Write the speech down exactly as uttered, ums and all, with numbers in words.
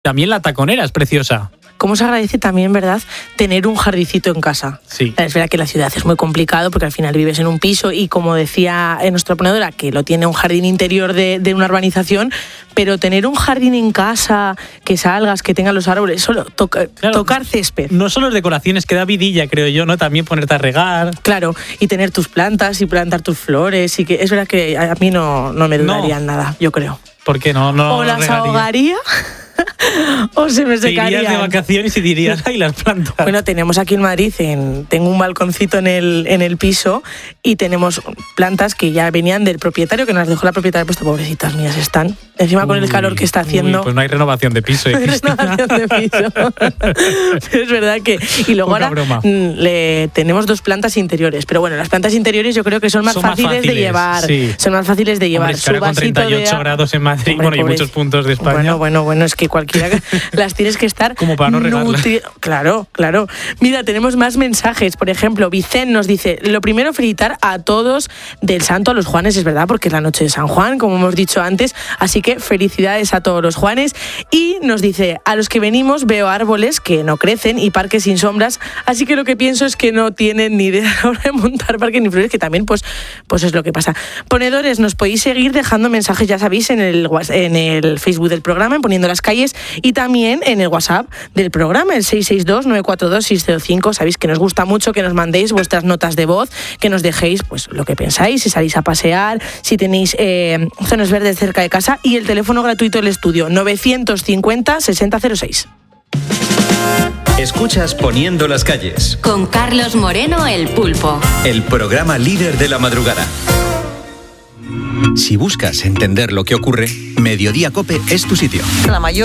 También la taconera es preciosa. ¿Cómo se agradece también, verdad, tener un jardincito en casa? Sí. Es verdad que la ciudad es muy complicado porque al final vives en un piso y, como decía nuestra ponedora, que lo tiene un jardín interior de, de una urbanización, pero tener un jardín en casa, que salgas, que tengan los árboles, solo toca, claro, tocar césped. No solo es decoraciones, que da vidilla, creo yo, ¿no? También ponerte a regar. Claro, y tener tus plantas y plantar tus flores, y que es verdad que a mí no, no me durarían no. nada, yo creo. ¿Por qué no? no o las regaría. ahogaría o se me secarían. Te irías de vacaciones y dirías, ¡ay, las plantas! Bueno, tenemos aquí en Madrid, en, tengo un balconcito en el, en el piso y tenemos plantas que ya venían del propietario, que nos dejó la propietaria, pues pobrecitas mías están. Encima uy, con el calor que está haciendo. Uy, pues no hay renovación de piso. ¿eh? No hay renovación de piso. Pero es verdad que... Y luego Poca ahora broma. le, tenemos dos plantas interiores, pero bueno, las plantas interiores yo creo que son más, son fáciles, más fáciles de llevar. Sí. Son más fáciles de llevar. Hombre, es que ahora con treinta y ocho de... grados en Madrid, Hombre, bueno, y muchos puntos de España. Bueno, bueno, bueno, es que cualquiera las tienes que estar... Como para no regarlas. Nutri... Claro, claro. Mira, tenemos más mensajes. Por ejemplo, Vicente nos dice, lo primero, felicitar a todos del Santo a los Juanes, es verdad, porque es la noche de San Juan, como hemos dicho antes, así que felicidades a todos los Juanes. Y nos dice, a los que venimos veo árboles que no crecen y parques sin sombras, así que lo que pienso es que no tienen ni idea a la hora de montar parques ni flores, que también pues, pues es lo que pasa. Ponedores, nos podéis seguir dejando mensajes, ya sabéis, en el, en el Facebook del programa, en Poniendo las Calles, y también en el WhatsApp del programa, el seis seis dos, nueve cuatro dos, seis cero cinco. Sabéis que nos gusta mucho que nos mandéis vuestras notas de voz, que nos dejéis pues lo que pensáis, si salís a pasear, si tenéis eh, zonas verdes cerca de casa, y el teléfono gratuito del estudio novecientos cincuenta, sesenta cero seis. Escuchas Poniendo las Calles con Carlos Moreno, el Pulpo, el programa líder de la madrugada. Si buscas entender lo que ocurre, Mediodía Cope es tu sitio. La mayor